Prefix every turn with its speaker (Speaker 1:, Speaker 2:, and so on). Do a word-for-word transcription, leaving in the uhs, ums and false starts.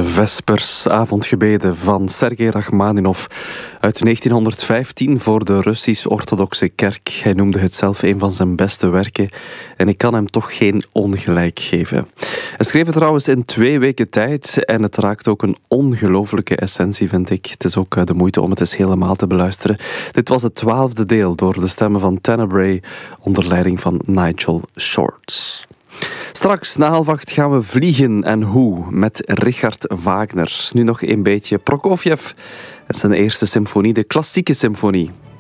Speaker 1: De Vespers, avondgebeden van Sergei Rachmaninov uit negentienhonderdvijftien voor de Russisch-Orthodoxe Kerk. Hij noemde het zelf een van zijn beste werken en ik kan hem toch geen ongelijk geven. Hij schreef het trouwens in twee weken tijd en het raakt ook een ongelooflijke essentie, vind ik. Het is ook de moeite om het eens helemaal te beluisteren. Dit was het twaalfde deel door de stemmen van Tenebrae onder leiding van Nigel Short. Straks na half acht gaan we vliegen en hoe met Richard Wagner. Nu nog een beetje Prokofjev en zijn eerste symfonie, de klassieke symfonie.